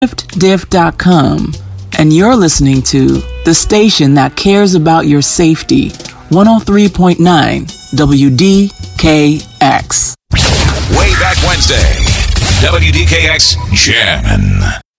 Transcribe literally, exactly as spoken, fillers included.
diff dot com, and you're listening to the station that cares about your safety, one oh three point nine W D K X. Way back Wednesday, W D K X Jammin'.